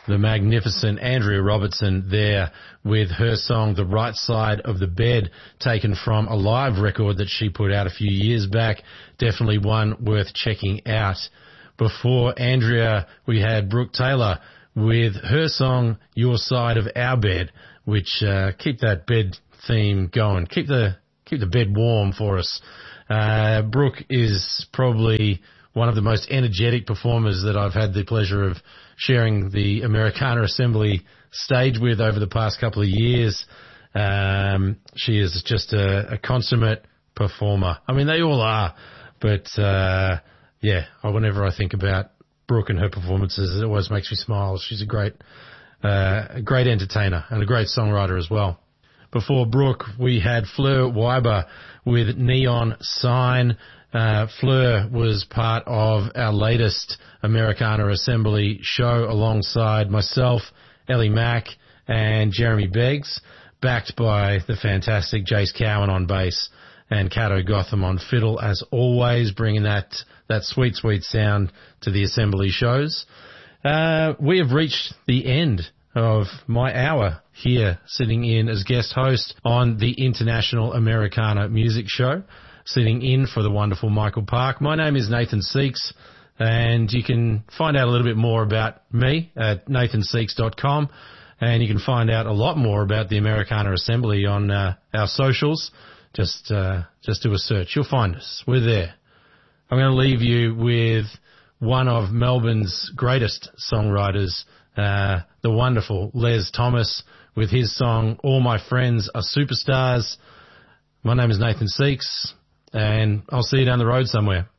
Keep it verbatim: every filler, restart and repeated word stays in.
The magnificent Andrea Robertson there with her song The Right Side of the Bed, taken from a live record that she put out a few years back. Definitely one worth checking out. Before Andrea, we had Brooke Taylor with her song Your Side of Our Bed, which uh, keep that bed theme going. Keep the keep the bed warm for us. Uh, Brooke is probably one of the most energetic performers that I've had the pleasure of sharing the Americana Assembly stage with over the past couple of years. Um, she is just a, a consummate performer. I mean, they all are, but uh, yeah, whenever I think about Brooke and her performances, it always makes me smile. She's a great, uh, a great entertainer and a great songwriter as well. Before Brooke, we had Fleur Weiber with Neon Sign. Uh, Fleur was part of our latest Americana Assembly show alongside myself, Ellie Mack, and Jeremy Beggs, backed by the fantastic Jace Cowan on bass and Cato Gotham on fiddle, as always, bringing that, that sweet, sweet sound to the Assembly shows. Uh, we have reached the end of my hour here, sitting in as guest host on the International Americana Music Show, sitting in for the wonderful Michael Park. My name is Nathan Seeks, and you can find out a little bit more about me at nathan seeks dot com, and you can find out a lot more about the Americana Assembly on uh, our socials. Just uh, just do a search. You'll find us. We're there. I'm going to leave you with one of Melbourne's greatest songwriters, uh, the wonderful Les Thomas, with his song All My Friends Are Superstars. My name is Nathan Seeks, and I'll see you down the road somewhere.